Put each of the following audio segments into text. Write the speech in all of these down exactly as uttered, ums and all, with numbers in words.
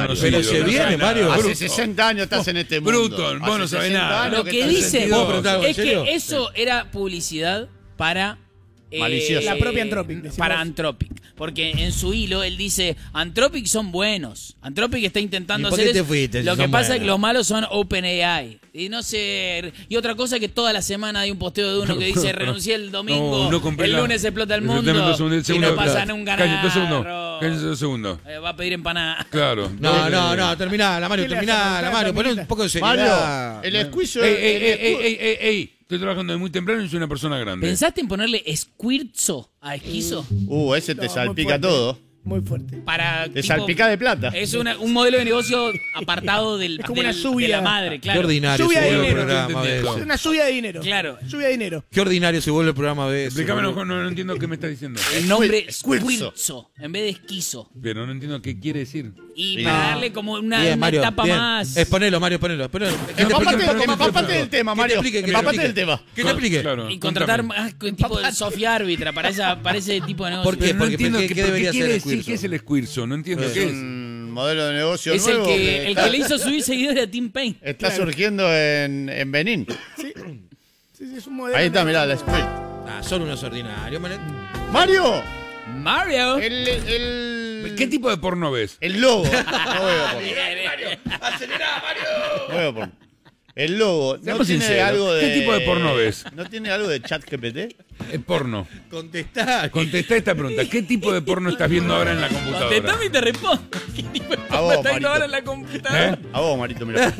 Mario. Pero se viene, Mario. Hace sesenta años estás en este mundo. Bruto, vos no sabés nada. Lo que dice es que eso era publicidad para... Eh, la propia Anthropic. Decimos. Para Anthropic. Porque en su hilo él dice, Anthropic son buenos. Anthropic está intentando hacer eso. Fuiste, lo si que pasa buenos? es que los malos son OpenAI. Y no sé. Y otra cosa que toda la semana hay un posteo de uno que dice, renuncié el domingo, no, no el la... lunes explota el mundo. El segundo, el segundo, y no pasa un ganado. Cállate dos segundos. Cállate dos segundos. Eh, va a pedir empanada. Claro. No, no, no, terminala, Mario, terminala, Mario. Poné un poco de seriedad. Mario, el escuizo. Ey, ey, ey, ey, ey, ey. Estoy trabajando de muy temprano y soy una persona grande. ¿Pensaste en ponerle Squirzo a Esquizo? Uh, ese te No, salpica muy todo. Muy fuerte. Para, Te tipo, salpica de plata. Es una, un modelo de negocio apartado del, Es como del- una lluvia. de la madre, claro. Qué ordinario Lluvia se de vuelve el dinero. programa a Es veces. una lluvia de dinero. Claro. Lluvia de dinero. Qué ordinario se vuelve el programa a veces. Explícame, no, boludo. no, no entiendo qué me estás diciendo. El nombre Squirzo. Squirzo, en vez de Esquizo. Pero no entiendo qué quiere decir. Y Bien. para darle como una, Bien, una Mario, etapa bien. más. Exponelo, Mario, exponelo. exponelo. Que te Empapate, explique, empapate del tema, Mario. Que te explique, que te Empapate explique. del tema. Que te explique. Claro, Y contratar contame. más con tipo de Sofía Árbitra para, esa, para ese tipo de negocio. ¿Por qué? Pero no Porque- entiendo ¿qué- qué, qué qué debería quiere ser el decir. squirzo? ¿Qué es el squirzo? No entiendo Es qué es. un modelo de negocio Es el nuevo que, el está, que le hizo subir seguidores a Tim Payne. está surgiendo en, en Benín. Sí. Sí, sí, es un modelo. Ahí está, de- mirá, la Squirt. Ah, son unos ordinarios. man. Mario, Mario. el, el, ¿Qué tipo de porno ves? el logo. No veo porno. No veo porno. El logo. ¿No Seamos tiene sinceros. algo de. ¿Qué tipo de porno ves? ¿No tiene algo de chat G P T? Es porno. Contestá. Contestá esta pregunta. ¿Qué tipo de porno estás viendo ahora en la computadora? Contestame y te respondo. ¿Qué tipo de A porno vos, está viendo Marito. ahora en la computadora? ¿Eh? A vos, Marito, mirá.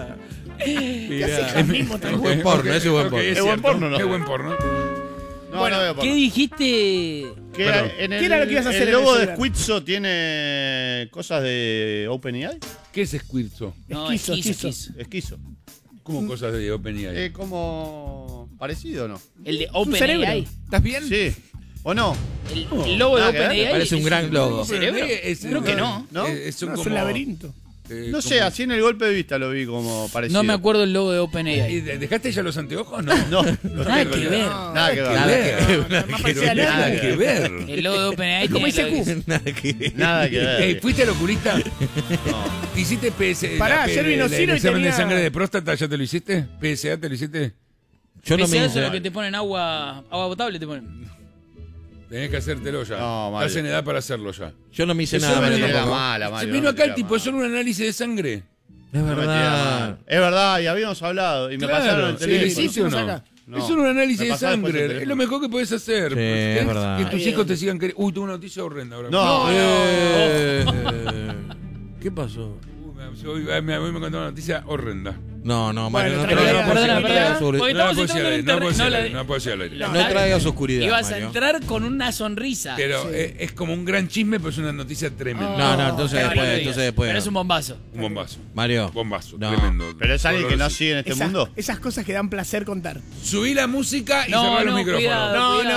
Mirá. mismo también. Buen porno, ese es buen Ok, porno. es Es buen cierto. porno, ¿no? Es buen porno. No, no veo ¿Qué porno. dijiste? Que era- Perdón. en el, ¿Qué era lo que ibas a hacer el en logo ese de verano? Squidzo tiene cosas de OpenAI. ¿Qué es squirzo? No, Esquizo, esquizo, esquizo. esquizo. Esquizo. ¿Cómo cosas de OpenAI? Eh, como parecido, ¿no? El de un cerebro. OpenAI. ¿Estás bien? Sí. ¿O no? El, el logo de Nada que ver. OpenAI. Parece un es gran logo. cerebro. Es- Creo que no. ¿No? Eh, son No, es como- un laberinto. eh, No sé, como- así en el golpe de vista lo vi como parecido. No me acuerdo el logo de ¿Y OpenAI. de- ¿Dejaste ya los anteojos? No. No, Nada que ver. nada que ver. Nada que ver. No, más parecía Nada nada. que ver. El logo de OpenAI Es como tiene lo I C Q. que- Nada que ver. Nada que ver. Ey, ¿fuiste al oculista? No. ¿Te hiciste P S A? Pará, la- ayer el- vino el- Ciro el y examen tenía- de sangre de próstata ya te lo hiciste? ¿P S A te lo hiciste? Yo no Pese me a eso, hice. lo que te ponen agua, agua potable te ponen. Tenés que hacértelo ya. No, Mario. Estás en edad para hacerlo ya. Yo no me hice Eso nada, me Mario, lo Era tampoco. mala, Se Mario, vino no acá el me tipo, tira es solo un análisis de sangre. Es No me tira verdad. mal. Es verdad, y habíamos hablado. Y me Claro, pasaron el sí, teléfono. ¿sí, sí o no? acá. No. Es solo un análisis Me de pasás después el sangre. Es teléfono. lo mejor que podés hacer. Sí, ¿Querés es verdad. Que tus Bien. hijos te sigan queriendo. Uy, tuve una noticia horrenda ahora. No, Eh, ¿Qué pasó? Uy, me- hoy me, hoy me contó una noticia horrenda. No, no, Mario, Bueno, no perdona, traigas perdona, no traigas perdona. sobre- Porque No la estamos puedo decir entrando al en aire. un No la puedo decir terreno- al no, aire. la- No la puedo decir al aire. No traigas oscuridad, Ibas a Mario. entrar con una sonrisa. Pero eh, es como un gran chisme, pero es una noticia tremenda. No, no, entonces Pero no lo después, digas. entonces después. Pero es un bombazo. Un bombazo. Mario. Bombazo, No. tremendo. Pero es alguien que no Doloroso. sigue en este Esas, mundo. esas cosas que dan placer contar. Subí la música y No, cerrá los no, micrófonos. cuidado. No, cuidado.